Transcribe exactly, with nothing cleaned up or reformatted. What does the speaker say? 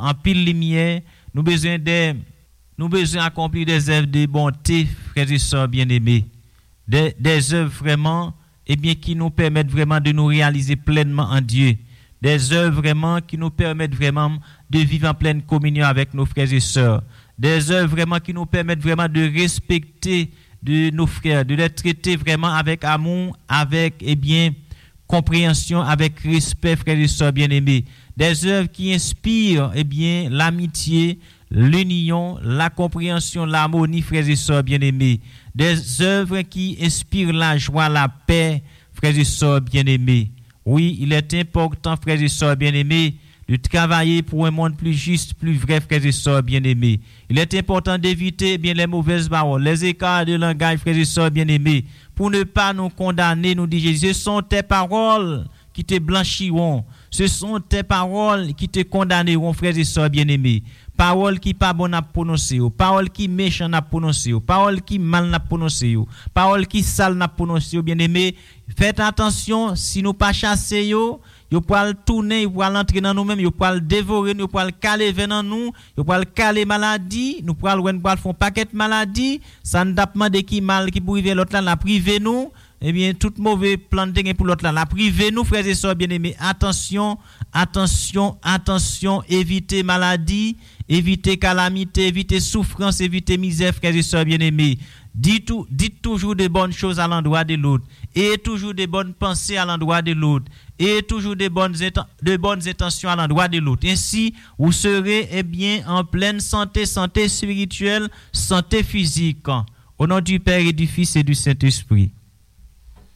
en pile lumière, nous besoin des nous besoin d'accomplir des œuvres de bonté, frères et sœurs bien-aimés. Des, des œuvres vraiment, eh bien, qui nous permettent vraiment de nous réaliser pleinement en Dieu. Des œuvres vraiment qui nous permettent vraiment de vivre en pleine communion avec nos frères et sœurs. Des œuvres vraiment qui nous permettent vraiment de respecter de nos frères, de les traiter vraiment avec amour, avec, eh bien, compréhension, avec respect, frères et sœurs bien-aimés. Des œuvres qui inspirent, eh bien, l'amitié, l'union, la compréhension, l'harmonie, frères et sœurs bien-aimés. Des œuvres qui inspirent la joie, la paix, frères et sœurs bien-aimés. Oui, il est important, frères et sœurs bien-aimés, de travailler pour un monde plus juste, plus vrai, frères et sœurs bien-aimés. Il est important d'éviter bien les mauvaises paroles, les écarts de langage, frères et sœurs bien-aimés, pour ne pas nous condamner, nous dit Jésus. Ce sont tes paroles qui te blanchiront. Ce sont tes paroles qui te condamneront, frères et sœurs bien-aimés. Paroles qui pas bonnes à prononcer, paroles qui méchantes à prononcer, paroles qui mal à prononcer, paroles qui sales à prononcer, bien-aimés. Faites attention, si nous pas chasser yo, yo poil tourner, yo poil entrer dans nous-mêmes, yo poil dévorer, yo poil caler venant nous, yo poil caler maladie, nous poil ou poil font paquet maladie, ça n'a pas demandé qui mal qui pour arriver l'autre là, la priver nous. Eh bien, tout mauvais plan de pour l'autre là, la priver nous, frères et sœurs bien-aimés. Attention, attention, attention, évitez maladie, évitez calamité, évitez souffrance, évitez misère, frères et sœurs bien-aimés. Dites, dites toujours de bonnes choses à l'endroit de l'autre, et toujours de bonnes pensées à l'endroit de l'autre, et toujours de bonnes, de bonnes intentions à l'endroit de l'autre. Ainsi, vous serez eh bien, en pleine santé, santé spirituelle, santé physique. Au nom du Père et du Fils et du Saint-Esprit.